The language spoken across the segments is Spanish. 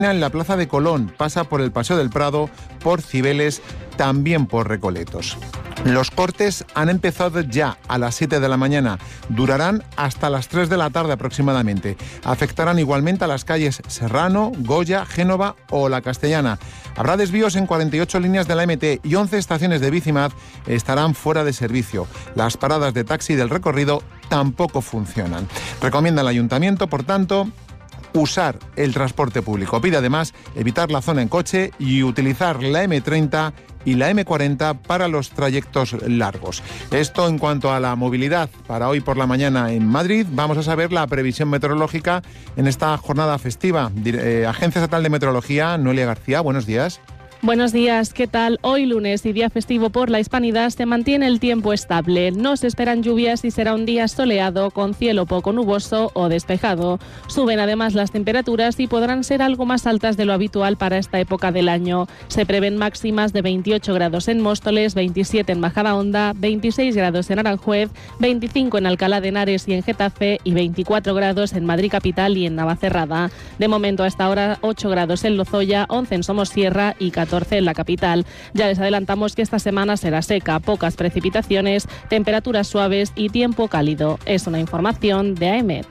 en la Plaza de Colón, pasa por el Paseo del Prado, por Cibeles, también por Recoletos. Los cortes han empezado ya a las 7 de la mañana, durarán hasta las 3 de la tarde aproximadamente. Afectarán igualmente a las calles Serrano, Goya, Génova o La Castellana. Habrá desvíos en 48 líneas de la MT y 11 estaciones de Bicimad estarán fuera de servicio. Las paradas de taxi del recorrido tampoco funcionan. Recomienda el Ayuntamiento, por tanto, usar el transporte público. Pide además evitar la zona en coche y utilizar la M30 y la M40 para los trayectos largos. Esto en cuanto a la movilidad para hoy por la mañana en Madrid. Vamos a saber la previsión meteorológica en esta jornada festiva. Agencia Estatal de Meteorología, Noelia García, buenos días. Buenos días, ¿qué tal? Hoy lunes y día festivo por la Hispanidad se mantiene el tiempo estable. No se esperan lluvias y será un día soleado con cielo poco nuboso o despejado. Suben además las temperaturas y podrán ser algo más altas de lo habitual para esta época del año. Se prevén máximas de 28 grados en Móstoles, 27 en Majadahonda, 26 grados en Aranjuez, 25 en Alcalá de Henares y en Getafe y 24 grados en Madrid capital y en Navacerrada. De momento a esta hora 8 grados en Lozoya, 11 en Somosierra y 14 en la capital. Ya les adelantamos que esta semana será seca, pocas precipitaciones, temperaturas suaves y tiempo cálido. Es una información de AEMET.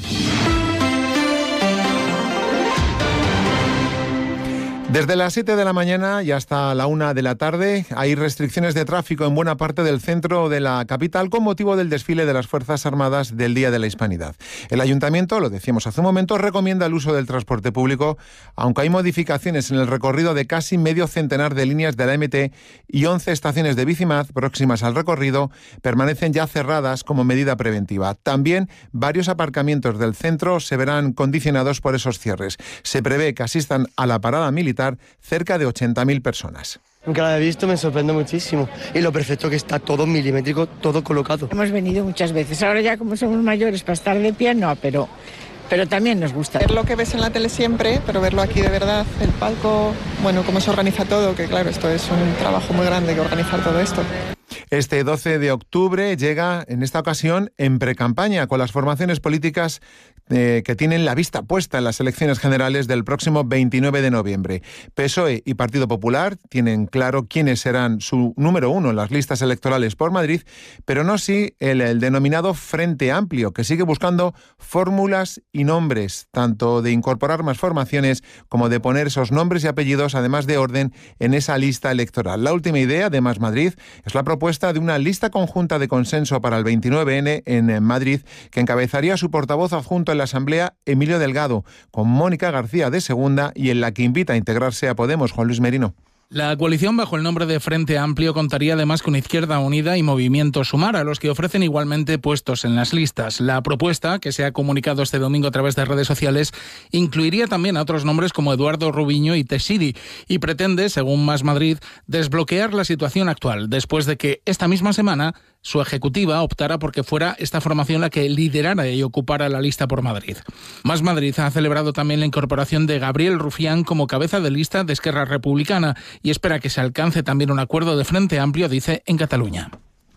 Desde las 7 de la mañana y hasta la 1 de la tarde hay restricciones de tráfico en buena parte del centro de la capital con motivo del desfile de las Fuerzas Armadas del Día de la Hispanidad. El Ayuntamiento, lo decíamos hace un momento, recomienda el uso del transporte público, aunque hay modificaciones en el recorrido de casi medio centenar de líneas de la MT y 11 estaciones de Bicimad próximas al recorrido permanecen ya cerradas como medida preventiva. También varios aparcamientos del centro se verán condicionados por esos cierres. Se prevé que asistan a la parada militar cerca de 80.000 personas. Nunca lo he visto, me sorprende muchísimo. Y lo perfecto que está, todo milimétrico, todo colocado. Hemos venido muchas veces. Ahora ya como somos mayores para estar de pie, no, pero también nos gusta. Ver lo que ves en la tele siempre, pero verlo aquí de verdad, el palco, bueno, cómo se organiza todo, que claro, esto es un trabajo muy grande que organizar todo esto. Este 12 de octubre llega, en esta ocasión, en precampaña con las formaciones políticas que tienen la vista puesta en las elecciones generales del próximo 29 de noviembre. PSOE y Partido Popular tienen claro quiénes serán su número uno en las listas electorales por Madrid, pero no sí el denominado Frente Amplio, que sigue buscando fórmulas y nombres, tanto de incorporar más formaciones como de poner esos nombres y apellidos, además de orden, en esa lista electoral. La última idea de Más Madrid es la propuesta de una lista conjunta de consenso para el 29N en Madrid, que encabezaría su portavoz adjunto en la Asamblea, Emilio Delgado, con Mónica García de segunda y en la que invita a integrarse a Podemos, Juan Luis Merino. La coalición bajo el nombre de Frente Amplio contaría además con Izquierda Unida y Movimiento Sumar, a los que ofrecen igualmente puestos en las listas. La propuesta, que se ha comunicado este domingo a través de redes sociales, incluiría también a otros nombres como Eduardo Rubiño y Teixidi y pretende, según Más Madrid, desbloquear la situación actual, después de que esta misma semana su ejecutiva optara porque fuera esta formación la que liderara y ocupara la lista por Madrid. Más Madrid ha celebrado también la incorporación de Gabriel Rufián como cabeza de lista de Esquerra Republicana y espera que se alcance también un acuerdo de Frente Amplio, dice, en Cataluña.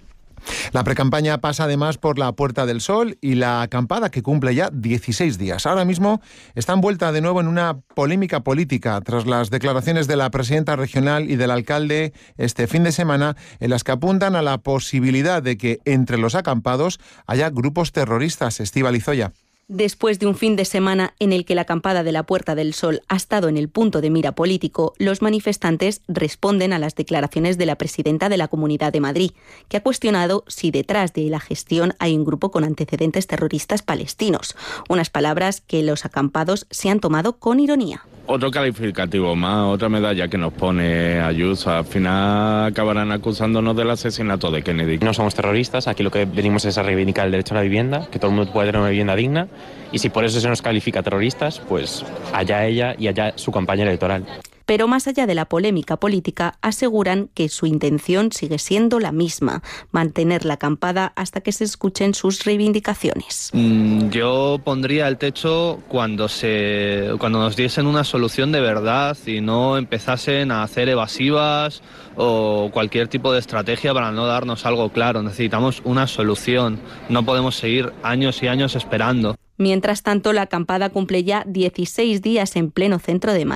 La precampaña pasa además por la Puerta del Sol y la acampada, que cumple ya 16 días. Ahora mismo está envuelta de nuevo en una polémica política tras las declaraciones de la presidenta regional y del alcalde este fin de semana, en las que apuntan a la posibilidad de que entre los acampados haya grupos terroristas. Estíbaliz Zoya. Después de un fin de semana en el que la acampada de la Puerta del Sol ha estado en el punto de mira político, los manifestantes responden a las declaraciones de la presidenta de la Comunidad de Madrid, que ha cuestionado si detrás de la gestión hay un grupo con antecedentes terroristas palestinos. Unas palabras que los acampados se han tomado con ironía. Otro calificativo más, otra medalla que nos pone Ayuso. Al final acabarán acusándonos del asesinato de Kennedy. No somos terroristas, aquí lo que venimos es a reivindicar el derecho a la vivienda, que todo el mundo pueda tener una vivienda digna, y si por eso se nos califica terroristas, pues allá ella y allá su campaña electoral. Pero más allá de la polémica política, aseguran que su intención sigue siendo la misma, mantener la acampada hasta que se escuchen sus reivindicaciones. Yo pondría el techo cuando nos diesen una solución de verdad y no empezasen a hacer evasivas o cualquier tipo de estrategia para no darnos algo claro. Necesitamos una solución, no podemos seguir años y años esperando. Mientras tanto, la acampada cumple ya 16 días en pleno centro de Madrid.